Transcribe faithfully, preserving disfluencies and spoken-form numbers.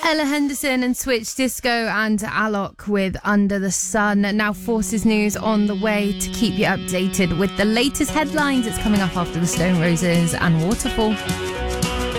Ella Henderson and Switch Disco and Alok with Under the Sun. Now Forces News on the way to keep you updated with the latest headlines. It's coming up after the Stone Roses and Waterfall.